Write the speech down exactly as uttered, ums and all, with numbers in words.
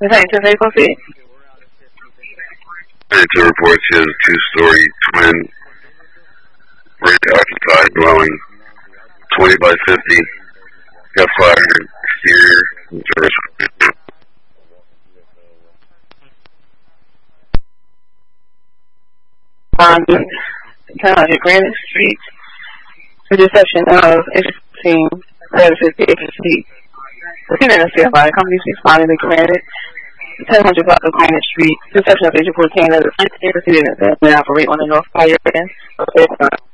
Is that your vacancy? Manager reports he has a two-story twin rent-occupied dwelling, twenty by fifty, got fire exterior service. Um, ten hundred Granite Street, intersection of interesting seven fifty Street. The tenant is by the company responding to Granite, ten hundred block of Granite Street, intersection of Agent fourteen of the City and operate on the North Fire end.